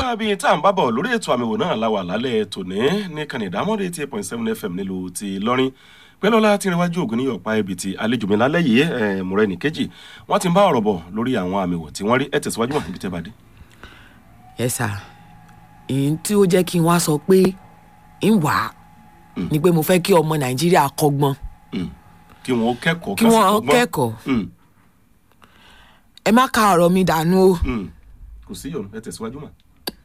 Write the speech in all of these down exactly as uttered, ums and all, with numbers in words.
ọ̀dà bíi tá à ń bábọ̀ lórí ètò àmì wò náà la wà lálẹ́ tòní ní kànìdá mọ́dé eighty eight point seven F M nílùú ti Ìlọrin pẹ́lọ́lá tí ìrìnwájú ògùn ní ọ̀pá ibi tí àlejò mi lálẹ́ yìí ẹ̀ mọ̀rẹ́ nìkejì wọ́n ti ń bá ọ̀rọ̀ bọ̀ lórí àwọn àmì wò tí wọ́n rí ẹ̀ tẹ̀síwájú mọ̀ níbi tẹ́ bá dé. Yes sir, èyí tí ó jẹ́ kí n wá sọ pé ń wà ni pé mo fẹ́ kí ọmọ Nàìjíríà kọ́gbọ́n. kí wọ́n kẹ́kọ̀ọ́ kí wọ́n kẹ́kọ̀ọ́ ẹ má ka ọ̀rọ̀ mi dànù o. kò sí yọ̀nù ẹ̀ tẹ̀síwájú mọ̀.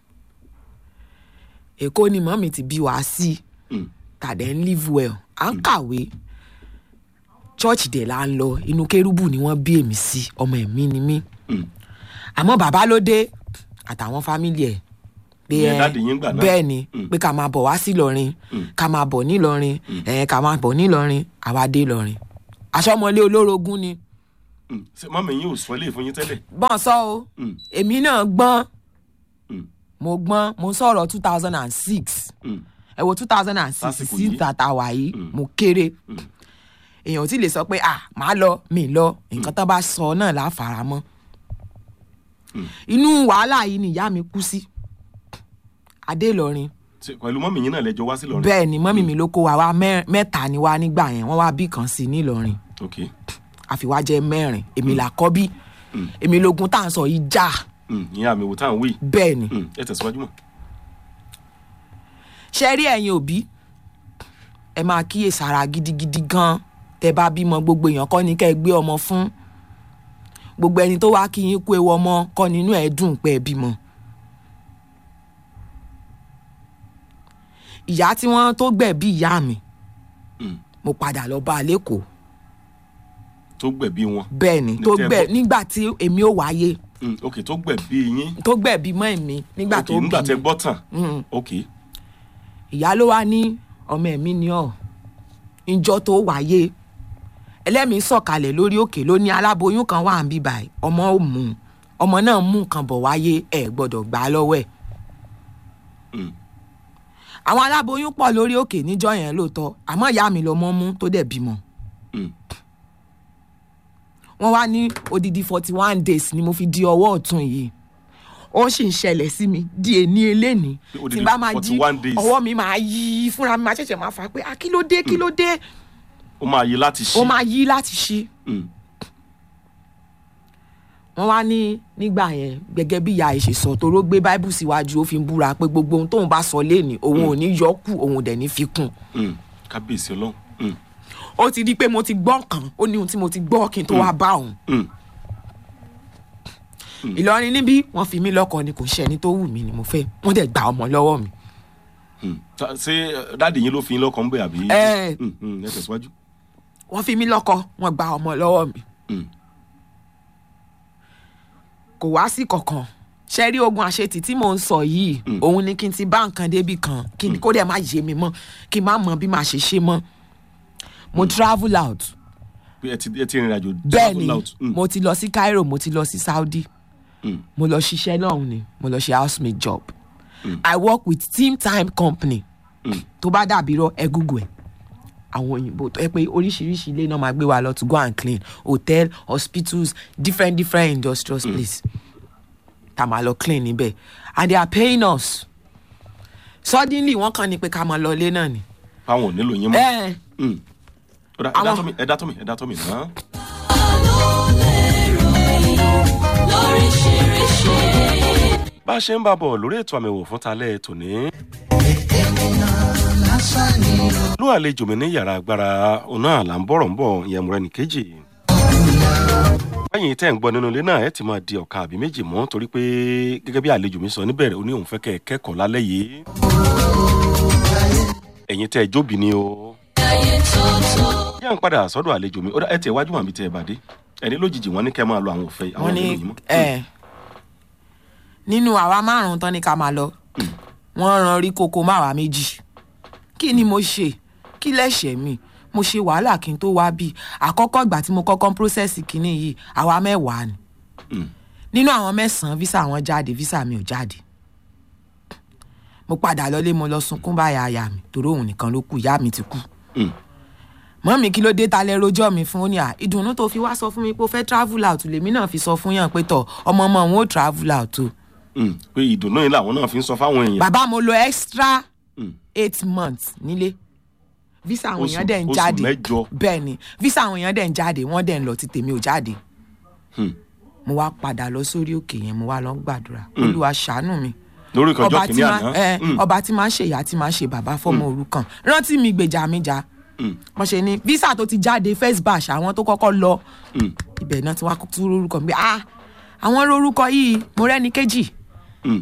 Èkó ni mọ́mì ti bí wá sí tàdé ń live well à ń kàwé church dẹ̀ là ń lọ inú kérúbù ni wọ́n bí èmi sí ọmọ ẹ̀mí ni mí àmọ́ bàbá ló dé àtàwọn fámìlì ẹ̀ pé ẹ bẹ́ẹ̀ ni pé ká máa bọ̀ wá sí Ìlọrin ká máa bọ̀ ní Ìlọrin ẹ̀ ká máa bọ̀ ní Ìlọrin àwa dé Ìlọrin aṣọ́mọlé olórogún ni. mọ́mì yín ò sọ ilé ìfún yín tẹ́lẹ̀. bọ́n sọ o èmi náà gbọ́n mo gbọ́n mo sọ̀rọ̀ two thousand and six ẹ wo two thousand and six sí tàtà wà yìí mo kéré èèyàn ò tí lè sọ pé ah màá lọ mi lọ nǹkan tán bá sọ náà là á fara mọ́ inú wàhálà yìí ni ìyá mi kú sí adé Ìlọrin. pẹ̀lú mọ́mì yín náà lẹ́jọ́ wá sí Ìlọrin. bẹ́ẹ̀ ni mọ́mì mi ló kó wa wá mẹ́ta ni wá nígbà yẹn wọ́n wá bí kan sí ní Ìlọrin àfiwá jẹ́ mẹ́rin èmi là kọ́ bí èmi lógun tá à ń sọ yìí já. ìyẹn àmì wò tá à ń wí. bẹ́ẹ̀ ni. ẹ tẹ̀síwájú mọ́. ṣe rí ẹ̀yin òbí ẹ máa kíyèsára gidigidi gan tẹ́ bá bímọ gbogbo èèyàn kọ́ ni kẹ́ ẹ gbé ọmọ fún gbogbo ẹni tó wá kí yín kú ewu ọmọ kọ́ nínú ẹ̀ dùn pé ẹ bímọ. ìyá tí wọ́n tó gbẹ̀bí ìyá mi mo padà lọ bá a lẹ́kọ̀ọ́. tó gbẹ̀bí wọn. bẹ́ẹ̀ ni tó gbẹ̀ nígbà tí èmi ò wáyé. ok tó gbẹ̀bí yín. tó gbẹ̀bí mọ́ èmi nígbà tó bí mi. nígbà tẹ́ gbọ́ tàn. ok. ìyá ló wá ní ọmọ ẹ̀mí ni ọ́ ìjọ tó wáyé ẹlẹ́mìí sọ̀kalẹ̀ lórí òkè ló ní aláboyún kan wà ń bí báyìí ọmọ ò mú ọmọ náà mú nǹkan bọ̀ wáyé ẹ̀ gbọ́dọ̀ gbà á lọ́wọ́ ẹ̀. àwọn aláboyún pọ̀ lórí òkè níjọ́ yẹn lóòótọ́ àmọ́ ìyá mi lọ́mọ mú tó dẹ̀ bímọ. wọ́n wá ní odidi forty one days ni mo fi di ọwọ́ ọ̀tún yìí ó sì ń ṣẹlẹ̀ sí mi di èní eléni tí n bá máa jí ọwọ́ mi máa yí fúnra mi máa ṣẹ̀ṣẹ̀ máa fà pé ah kí ló dé kí ló dé. ó máa yí láti ṣí. ó máa yí láti ṣí. wọ́n wá ní nígbà yẹn gẹ́gẹ́ bí ìyá ìṣe sọ toró gbé báíbù síwájú ó fi ń búra pé gbogbo ohun tóun bá sọ léèní òun ò ní yọ kù òun dẹ̀ ní fi kún. kábíyèsí Ọlọ́run. ó ti di pé mo ti gbọ́ kan ó ní ohun tí mo ti gbọ́ kí n tó wá bá òun. Ìlọrin níbí wọ́n fi mí lọ́kọ ni kò ṣe ẹni tó wù mí ni mo fẹ́ wọ́n dẹ̀ gba ọmọ lọ́wọ́ mi. ṣé dáàdì yín ló fi yín lọ́kọ ń bẹ̀ àbí. ẹ ẹ tẹ̀síwájú. wọ́n fi mí lọ́kọ wọ́n gba ọmọ lọ́wọ́ mi. kò wá sí kankan ṣe rí ogun àṣetì tí mò ń sọ yìí òun ni kí n ti bá nǹkan débi kan kí n kó dẹ̀ má yé mi mọ́ kí n má mọ bí màá ṣe ṣe mọ́. mo travel out. ẹ ti ẹ ti rìnrìn àjò travel out. bẹ́ẹ̀ ni mo ti lọ sí Cairo mo ti lọ sí Saudi. Mm. mo lọ ṣiṣẹ́ lọ́hùn ni mo lọ ṣe housemaid job. Mm. I work with Team Time Company. tó bá dàbí rọ ẹ Google ẹ àwọn òyìnbó tó ẹ pé oríṣiríṣi ilé náà máa gbé wa lọ to go and clean hotel hospitals different different industrial mm. place tá máa lọ clean níbẹ̀ and they are paying us. Suddenly wọ́n kàn ní pé ká máa lọ ilé náà ni. àwọn ò nílò yín mọ́. ẹ ẹ dá tó mi ẹ dá tó mi náà. bá a ṣe ń bá bọ̀ lórí ètò àmì wò fún talẹ́ tòní. ló àlejò mi ní yàrá agbára ọ̀nà là ń bọ̀rọ̀ ń bọ̀ ìyẹn Mọ́rẹ́nì kejì. báyìí tẹ́ ń gbọ́ nínú ilé náà ẹ ti máa di ọ̀ka àbí méjì mọ́ torí pé gẹ́gẹ́ bí àlejò mi sọ níbẹ̀rẹ̀ ó ní òun fẹ́ kẹ́ ẹ kẹ́kọ̀ọ́ lálẹ́ yìí. ẹ̀yin tẹ́ ẹ jóbi ni o. yá ń padà sọ́dọ̀ àlejò mi ẹ tẹ̀ wájú àmì tẹ́ ẹ bàdé ẹni lójijì wọn ní kẹ́ máa lọ àwọn òfẹ́ àwọn ìlú mọ́. ẹ nínú àwa márùn-ún tán ní ká máa lọ wọ́n ran rí kókó máwa méjì kí ni mo ṣe kí lẹ́ṣẹ̀ mi mo ṣe wàhálà kí n tó wá bí àkọ́kọ́ ìgbà tí mo kọ́kọ́ ń process kínní yìí àwa mẹ́wàá ni nínú àwọn mẹ́sàn-án visa wọn jáde visa mi ò jáde mo padà lọlé mo lọ sunkún báyà aya mi torí òun nìkan ló kù ìyá mi ti kú. mọ́mí kí ló dé ta lẹ rojọ́ mi fún ó ní à ìdùnnú tó fi wá sọ fún mi pé ó fẹ́ travel out lèmi náà fi sọ fún yàn pé tọ̀ ọmọ ọmọ òun ó travel out o Mm. pé ìdùnnú yìí làwọn náà fi ń sọ fáwọn èèyàn. bàbá mo lo extra Mm. eight months nílé visa àwọn Oṣù- èèyàn dẹ̀ ń oṣù jáde mẹ́jọ. bẹ́ẹ̀ ni visa àwọn èèyàn dẹ̀ ń jáde wọ́n dẹ̀ ń lọ tí tèmi ò jáde Hmm. mo wá padà lọ sórí òkè yẹn mo wá lọ gbàdúrà olúwa ṣàánú mi lórí ìkọjọ́ ọba tí kìíní máa àná. ẹ Mm. ọba tí máa ń ṣèyá tí máa ń ṣe bàbá fọmọ òrukàn rántí mi gbèjà mi jà Mm. wọ́n ṣe ní visa tó ti jáde first batch àwọn tó kọ́kọ́ lọ Mm. ibẹ̀ náà ti wá tú lórúkọ mi ah àwọn lórúkọ yìí mo rẹ́ni kejì Mm.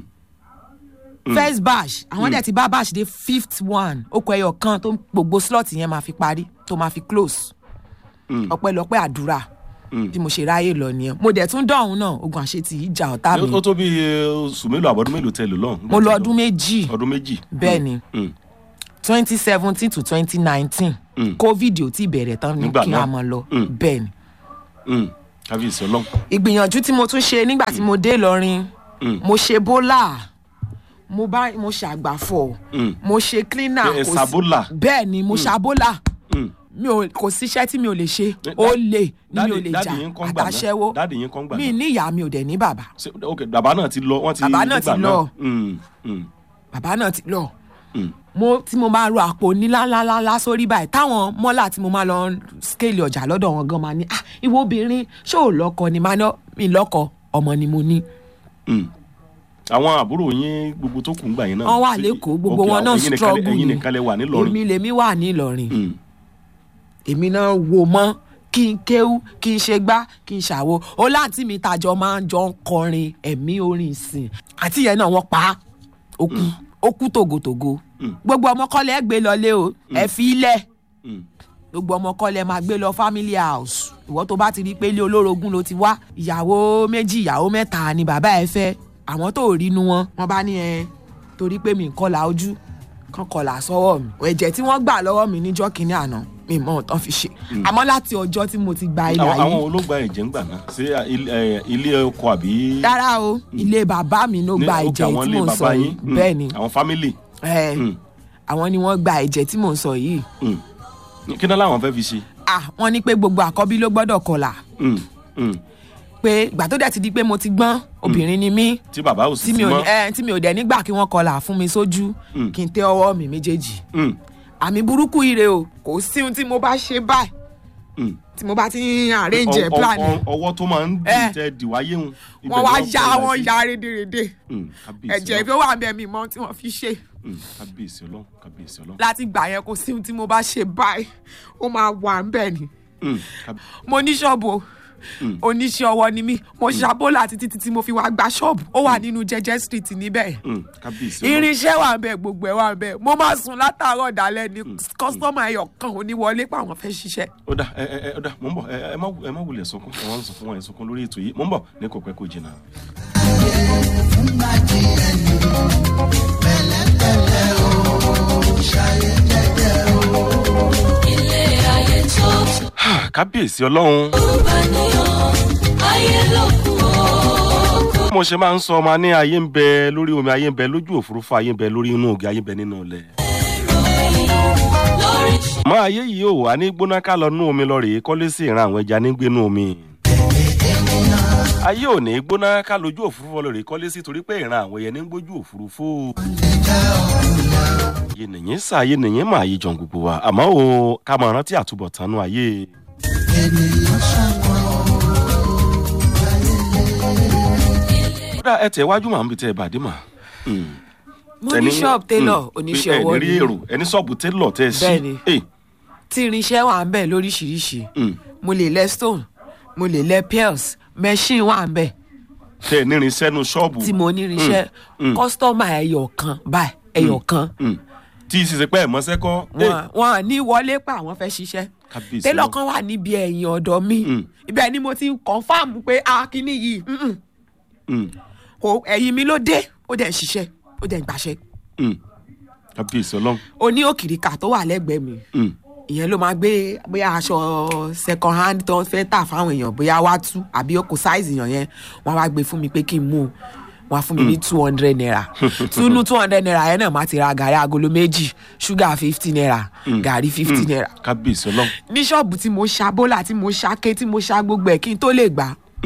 first batch àwọn dẹ̀ ti bá batch dé fifth one okò ẹyọ kan tó gbogbo slot yẹn máa fi parí tó máa fi close Mm. ọpẹ́lọpẹ́ àdúrà Mm. bí mo ṣe ráyè lọ nìyẹn mo dẹ̀ tún dọ̀hún náà ogun àṣetì ìjà ọ̀tá mi ó tó bí oṣù mélòó àbọ̀dún mélòó tẹ lò lọ́hùn. mo lọ ọdún méjì ọdún méjì. bẹ́ẹ̀ ni Mm. twenty seventeen to twenty nineteen Mm. covid ò tí bẹ̀rẹ̀ tán ní Nígbà kí náà. a mọ̀ lọ Mm. bẹ́ẹ̀ ni Mm. kábíyèsí ọlọ́run. ìgbìyànjú tí mo tún ṣe nígbà tí mo dé Ìlọrin Mm. mo ṣe bólà mo bá mo ṣe àgbàfọ̀ Mm. mo ṣe cleaner Ẹ- ẹ kò sí- ṣàbólà. bẹ́ẹ̀ ni mo ṣàbólà Mm. mi ò kò síṣẹ́ tí mi ò lè ṣe Eh, ó dá- lè ní mi ò dáàdì- lè dáàdì jà yín kọ́ ń gbà náà? àtàṣẹ́wó dáàdì yín kọ́ ń gbà mi náà? ní ìyá mi ò dẹ̀ ní bàbá Ṣé- ok bàbá náà ti lọ wọ́n ti Bàbá náà nígbà ti lọ. Mm. Mm. bàbá náà ti lọ Mm. mo tí mo máa ro àpò níláńláńlá sórí báyìí táwọn mọ́là tí mo máa lọ scale ọjà lọ́dọ̀ wọn gan máa ní ah ìwọ obìnrin ṣé ò lọ́kọ ni máa ná mi lọ́kọ ọmọ ni mo ní. Mm. àwọn àbúrò yín gbogbo tó kù ń gbà yín náà. wọ́n wà sí- lẹ́kọ̀ọ́ gbogbo ok, wọn náà ẹ̀yin nìkan lẹ- struggle ẹ̀yin ni nìkan lẹ wà nílọrin. èmi lèmi wà ní Ìlọrin Mm. èmi náà wò mọ́ kí n kéwú kí n ṣe gbá kí n ṣàwo ó láǹtí mi tàjọ máa ń jọ ń kọrin ẹ̀mí orin ìsìn àti yẹn náà wọ́n pa á ó kú ó kú tògótògó Mm. gbogbo ọmọkọ́lẹ̀ ẹ gbé lọlé o ẹ fi ilẹ̀ Mm. gbogbo ọmọkọ́lẹ̀ máa gbé lọ family house ìwọ tó bá ti rí pé ilé olórogún ló ti wá ìyàwó méjì ìyàwó mẹ́ta ni bàbá ẹ fẹ́ àwọn tó rí inú wọn wọn bá ní ẹ torí pé mi ń kọlà ojú kan kọlà sọ́wọ́ mi ẹ̀jẹ̀ tí wọ́n gbà lọ́wọ́ mi níjọ́ kínní àná mi mọ ohun tán fi ṣe àmọ́ láti ọjọ́ tí mo ti gba ilé àwọn ayé àwọn olóògbà ẹ̀jẹ̀ ń gbà náà ṣé ilé- ẹ, ilé ọkọ àbí. rárá o ilé bàbá mi ló ní- gba ok, ẹ̀jẹ̀ àwọn tí ilé mò ń bàbá sọ yín. yìí Mm. bẹ́ẹ̀ ni àwọn fámìlì. ẹ, Mm. àwọn ni wọ́n gba ẹ̀jẹ̀ tí mò ń sọ yìí Mm. kí náà làwọn fẹ́ fi ṣe. ah wọ́n ní pé gbogbo àkọ́bí ló gbọ́dọ̀ kọlà Mm. Mm. pé ìgbà tó dẹ̀ ti di pé mo ti gbọ́n obìnrin ni mí tí bàbá ò tí sì mi sí ò mọ́. ẹ tí mi ò dẹ̀ nígbà kí wọ́n kọlà fún mi sójú Mm. kí n tẹ ọwọ́ mi méjèèjì Mm. àmì burúkú ire o kò sí ohun tí mo bá ṣe báyìí Mm. tí mo bá ti ń arrange Ọ- ọ- plan ọ- ọwọ́ tó máa ń Eh. dì tẹ dìwáyé hun. wọ́n wá ya wọn ya rédèrèdè ẹ̀jẹ̀ tó wà bẹ́ẹ̀ mi mọ́ tí wọ́n fi ṣe kábíyèsí ọlọ́run kábíyèsí ọlọ́run. láti gbà yẹn kò sí ohun tí mo bá ṣe báyìí ó máa wà ń bẹ̀ ni Mm. Kábí- mo ní ṣọ́ọ̀bù o oníṣẹ́ ọwọ́ ni mí mo ṣàbólà títí títí mo fi wá gba ṣọ́ọ̀bù ó wà nínú jẹ́jẹ́ street níbẹ̀ Mm. kábíyèsí ọlọ́run. irinṣẹ́ wà ń bẹ̀ gbogbo ẹ̀ wà ń bẹ̀ mo máa sùn látàárọ̀ dalẹ́ ni kọ́sítọ́mà ẹyọ kan ò ní wọlé pé àwọn fẹ́ ṣiṣẹ́. ó dà ẹ ẹ ẹ dà mò ń bọ̀ ẹ ẹ má ẹ má wulẹ̀ sunkún ẹ wọ́n ń sunkún wọn ẹ̀ sunkún lórí ètò yìí mò ń bọ̀ ní kò pẹ́ kò jìnnà. ilé ayé tó kábíyèsí ọlọ́run. bá níyàn ayé ló kù ó. bí mo ṣe máa ń sọ ọmọ ní ayé ń bẹ lórí omi ayé ń bẹ lójú òfurufú ayé ń bẹ lórí inú ògì ayé ń bẹ nínú ilẹ̀. lórí mọ ayé yìí ò wá ní gbóná ká lọ nú omi lọ rèé kọ́lé sí ìran àwọn ẹja ní gbénú omi. ayé ò ní gbóná ká lójú òfurufú lọ rèé kọ́lé sí torí pé ìran àwọn ẹyẹ ní gbójú òfurufú. ayé nìyẹn sá ayé nìyẹn mà ayé jọ̀ǹ gbogbo wa àmọ́ o ká máa rántí àtúbọ̀tánú ayé. kódà ẹ tẹ̀ wájú màá ń bi tẹ́ ẹ bàdé mà. Mm. mo ní ṣọ́ọ̀bù télọ̀ oníṣẹ́ ọwọ́ ẹ ní rí ni èrò ẹni ṣọ́ọ̀bù télọ̀ tẹ́ ẹ sí. Bẹ́ẹ̀ni. Eh, tí irinṣẹ́ wà ń bẹ̀ lóríṣiríṣi mm. mo lè lẹ stone mo lè lẹ pearls machine wà ń bẹ̀ tẹ́ ẹ nírin sẹ́nu ṣọ́ọ̀bù. tí mo ní irinṣẹ́ Mm. kọ́sítọ́mà ẹyọ kan báyìí ẹyọ kan Mm. tí ì sì ṣe pé ẹ̀ mọ́sẹ́ kọ́. wọn wọn ní wọlé pa àwọn fẹ́ ṣiṣẹ́ kábíyèsí télọ̀ náà. kan wà níbi ẹ̀yìn ọ̀dọ̀ mi Mm. ibẹ̀ ni mo ti ń confirm pé a kíní yìí mm-mm, Mm. kò ẹ̀yìn mi ló dé ó dẹ̀ ń ṣiṣẹ́ ó dẹ̀ ń gbàṣẹ́ Mm. kábíyèsí ọlọ́run. ó ní òkìrìkà tó wà lẹ́gbẹ̀ẹ́ mi Mm. ìyẹn ló máa gbé bóyá aṣọ second hand tó ń fẹ́ tà fáwọn èèyàn bóyá wá tú àbí ó kò size èèyàn yẹn wọ́n wá gbé fún mi pé kí n mú un wọ́n á fún mi ní two hundred naira túnú two hundred naira yẹn náà má ti ra gàrí agolo méjì ṣúgà fifty naira gàrí fifty naira kábíyèsí ọlọ́run. ní ṣọ́ọ̀bù tí mo ṣa bólà tí mo ṣa ké tí mo ṣa gbogbo ẹ̀ kí n tó lè gbà Mm.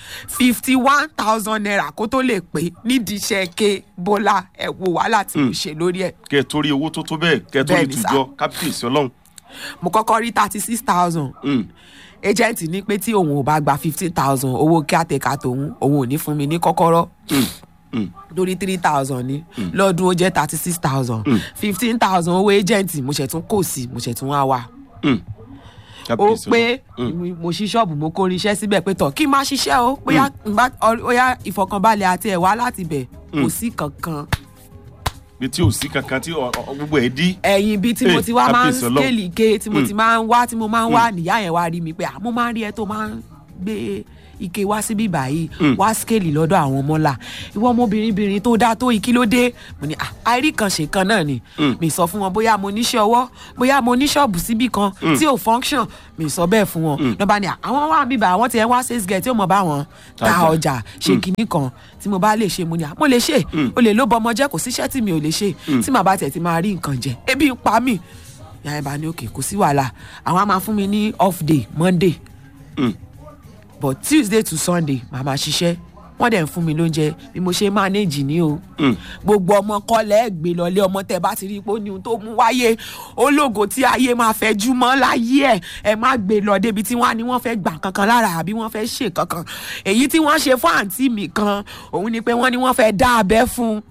fifty one thousand naira kó tó lè pé nídìí iṣẹ́ ké Bọ́lá ẹ̀ wò wàhálà tí mo ṣe lórí ẹ̀. kẹ́ ẹ torí owó tó tó bẹ́ẹ̀ kẹ́ ẹ torí tùjọ kábíyèsí ọlọ́run. mo kọ́kọ́ rí thirty six thousand agent ní pé tí òun ò bá gba fifteen thousand owó kí àtẹ̀ká tòun òun ò ní fún mi ní kọ́kọ́rọ́ lórí three thousand ní lọ́dún ó jẹ́ thirty six thousand fifteen thousand owó agent mo ṣẹ̀ tún kò sí mo ṣẹ̀ tún wá wá ó pé mo ṣí ṣọ́ọ̀bù mo kó irinṣẹ́ síbẹ̀ pé tọ̀ kí n má ṣiṣẹ́ o bóyá ìfọkànbalẹ̀ àti ẹ̀wá láti bẹ̀ kò sí kankan. bí tí ò sí kankan tí gbogbo ẹ̀ dí. ẹ̀yìn bíi tí mo ti wá máa ń skéèlì ike tí mo ti máa ń wá tí mo máa ń wá nìyá yẹn wá rí mi pé mo máa ń rí ẹ tó máa ń gbé ike wá síbí báyìí wá skéèlì lọ́dọ̀ àwọn ọmọlá ìwọ ọmọbìnrin tó dáa tó yìí kí ló dé mo ní àìrí kan ṣe kan náà ni mi sọ fún wọn bóyá mo níṣẹ́ ọwọ́ bóyá mo ní ṣọ́ọ̀bù síbì kan tí ò function mi sọ bẹ́ẹ̀ fún wọn lọ́ba ni àwọn wà bíbà àwọn tiẹ̀ wá sales girl tí ó mọ̀ bá wọn ta ọjà ṣe kinní kan tí mo bá lè ṣe mo ní mo lè ṣe o lè ló bọmọ jẹ́ kò síṣẹ́ tí mi ò lè ṣe tí màá bá tẹ̀ tí máa rí nǹkan jẹ ebi ń pa mí yàrá ìbá ní òkè kò sí wàhálà àwọn á máa fún mi ní off day Monday but Tuesday to Sunday màá máa ṣiṣẹ́ wọ́n dẹ̀ ń fún mi lóúnjẹ bí mo ṣe manage ní o gbogbo ọmọ kọ́lẹ̀ gbé lọlé ọmọ tẹ́ bá ti rí i pé ó ní ohun tó mú wáyé ológo tí ayé máa fẹ́ júmọ́ láyé ẹ̀ ẹ má gbé lọ débi tí wọ́n á ní wọ́n fẹ́ gbà kankan lára àbí wọ́n fẹ́ ṣe kankan èyí tí wọ́n ṣe fún àǹtí mi kan òun ni pé wọ́n ní wọ́n fẹ́ dá abẹ́ fún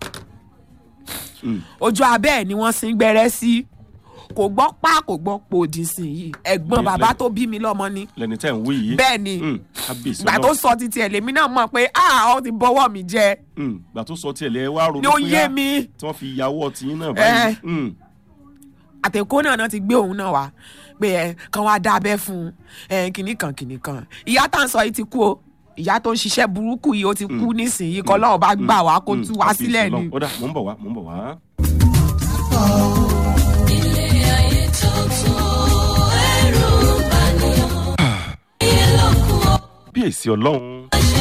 ojú abẹ́ ẹ̀ ni wọ́n sin gbẹ́rẹ́ sí kò gbọ́ pa kò gbọ́ pòdì sí yìí ẹ̀gbọ́n bàbá tó bí mi lọ́mọ ni. lẹni tẹ́ ń wí yìí. bẹ́ẹ̀ ni gbà tó sọ títí ẹ̀ lèmi náà mọ̀ pé ah ọ ti bọ́wọ́ mi jẹ. gbà tó sọ tiẹ̀ lẹ́ wá ronú ni ó yé mi. tí wọ́n fi ìyàwó ọtí náà báyìí. àtẹ̀kọ́ náà náà ti gbé òun náà wá pé ẹ kàn wá dábẹ́ fún ẹ kìnnì kan kìnnì kan ìyá tá à ń sọ yìí ti kú o ìyá tó ń ṣiṣẹ́ burúkú yìí ó ti kú nísìnyí kọ́ lọ́wọ́ bá gbà wá kó tú wá sílẹ̀ ni. ó dà mò ń bọ̀ wá mò ń bọ̀ wá. bí èsì ọlọ́run